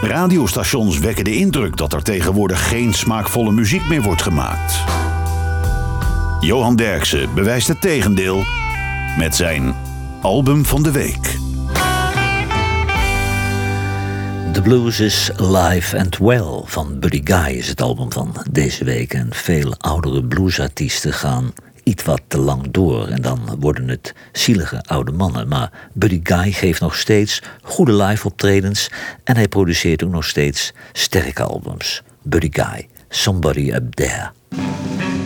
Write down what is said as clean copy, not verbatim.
Radiostations wekken de indruk dat er tegenwoordig geen smaakvolle muziek meer wordt gemaakt. Johan Derksen bewijst het tegendeel met zijn album van de week. The Blues is Alive and Well van Buddy Guy is het album van deze week. En veel oudere bluesartiesten gaan iets wat te lang door. En dan worden het zielige oude mannen. Maar Buddy Guy geeft nog steeds goede live optredens. En hij produceert ook nog steeds sterke albums. Buddy Guy, Somebody Up There.